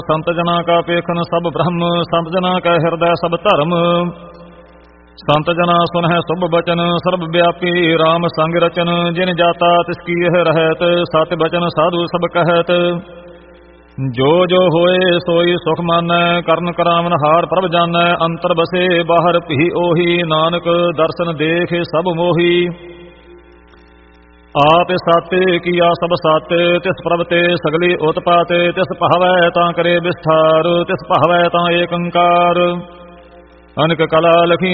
ਸੰਤ ਜਨਾਂ ਕਾ ਪੇਖਨ ਸਭ ਬ੍ਰਹਮ, ਸੰਤ ਜਨਾਂ ਕੈ ਹਿਰਦੈ ਸਭ ਧਰਮ। ਸੰਤ ਜਨਾਂ ਸੁਨਹਿ ਸੁਭ ਬਚਨ, ਸਰਬ ਵਿਆਪੀ ਰਾਮ ਸੰਗ ਰਚਨ। ਜਿਨ ਜਾਤਾ ਤਿਸ ਕੀ ਇਹ ਰਹਿਤ, ਸਤਿ ਬਚਨ ਸਾਧੂ ਸਭ ਕਹਿਤ। ਜੋ ਜੋ ਹੋਏ ਸੋਈ ਸੁਖ ਮਾਨੈ, ਕਰਨ ਕਰਾਵਨ ਹਾਰ ਪ੍ਰਭ ਜਾਨੈ। ਅੰਤਰ ਬਸੇ ਬਾਹਰ ਭੀ ਉਹੀ, ਨਾਨਕ ਦਰਸ਼ਨ ਦੇਖ ਸਭ ਮੋਹੀ। ਆਪ ਸਤਿ ਕੀਆ ਸਭ ਸਤਿ, ਤਿਸ ਪ੍ਰਭ ਤੇ ਸਗਲੀ ਉਤਪਾਤ। ਤਿਸ ਭਾਵੈ ਤਾਂ ਕਰੇ ਵਿਸਥਾਰ, ਤਿਸ ਭਾਵੈ ਤਾਂ ਏਕ ਓੰਕਾਰ। ਅਨਕ ਕਲਾ ਲਖੀ